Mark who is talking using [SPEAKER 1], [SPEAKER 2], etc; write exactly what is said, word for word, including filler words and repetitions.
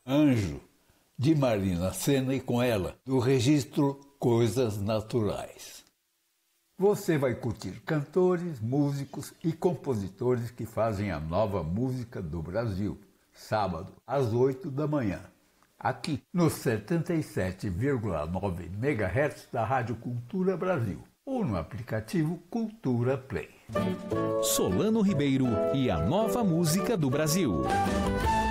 [SPEAKER 1] Anjo, de Marina Sena, e com ela, do registro Coisas Naturais. Você vai curtir cantores, músicos e compositores que fazem a nova música do Brasil, sábado, às oito da manhã, aqui no setenta e sete vírgula nove megahertz da Rádio Cultura Brasil, ou no aplicativo Cultura Play.
[SPEAKER 2] Solano Ribeiro e a nova música do Brasil.